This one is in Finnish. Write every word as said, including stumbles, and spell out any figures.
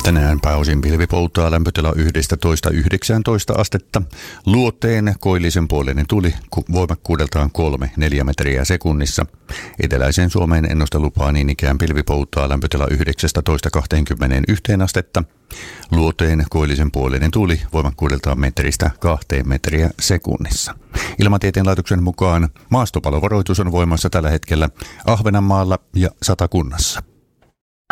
Tänään pääosin pilvi polttaa, lämpötila yksitoista yhdeksäntoista astetta. Luoteen koillisen puoleinen tuli voimakkuudeltaan kolme neljä metriä sekunnissa. Eteläiseen Suomeen ennuste lupaa niin ikään pilvi polttaa, lämpötila yhdeksäntoista kaksikymmentäyksi astetta. Luoteen koillisen puoleinen tuli voimakkuudeltaan metristä kahteen metriä sekunnissa. Ilmatieteen laitoksen mukaan maastopalovaroitus on voimassa tällä hetkellä Ahvenanmaalla ja Satakunnassa.